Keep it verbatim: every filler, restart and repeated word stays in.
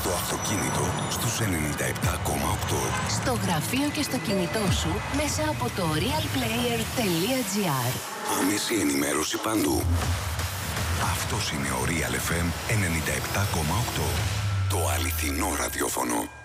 στο αυτοκίνητο στους ενενήντα επτά κόμμα οκτώ. Στο γραφείο και στο κινητό σου μέσα από το realplayer.gr. Άμεση ενημέρωση παντού. Αυτός είναι ο Real εφ εμ ενενήντα επτά κόμμα οκτώ. Το αληθινό ραδιόφωνο.